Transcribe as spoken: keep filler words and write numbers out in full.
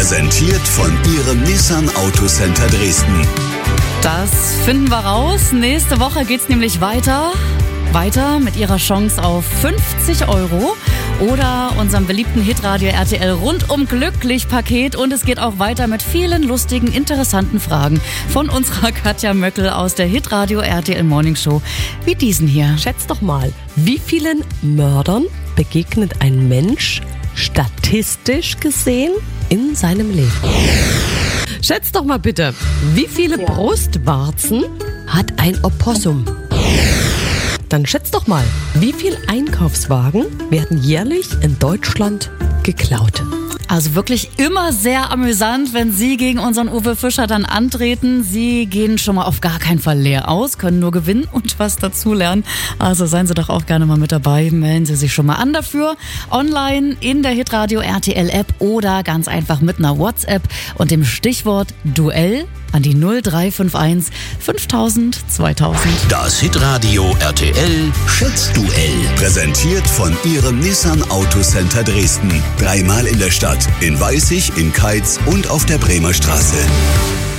Präsentiert von Ihrem Nissan Autocenter Dresden. Das finden wir raus. Nächste Woche geht's nämlich weiter. Weiter mit Ihrer Chance auf fünfzig Euro oder unserem beliebten Hitradio R T L Rundum Glücklich Paket. Und es geht auch weiter mit vielen lustigen, interessanten Fragen von unserer Katja Möckel aus der Hitradio R T L Morning Show, wie diesen hier. Schätzt doch mal, wie vielen Mördern begegnet ein Mensch statistisch gesehen in seinem Leben? Schätzt doch mal bitte, wie viele ja. Brustwarzen hat ein Opossum? Dann schätzt doch mal, wie viele Einkaufswagen werden jährlich in Deutschland geklaut? Also wirklich immer sehr amüsant, wenn Sie gegen unseren Uwe Fischer dann antreten. Sie gehen schon mal auf gar keinen Fall leer aus, können nur gewinnen und was dazulernen. Also seien Sie doch auch gerne mal mit dabei. Melden Sie sich schon mal an dafür. Online in der Hitradio R T L App oder ganz einfach mit einer WhatsApp und dem Stichwort Duell an die null drei fünf eins fünftausend zweitausend. Das Hitradio R T L Schätzduell. Präsentiert von Ihrem Nissan Autocenter Dresden. Dreimal in der Stadt, in Weißig, in Keitz und auf der Bremer Straße.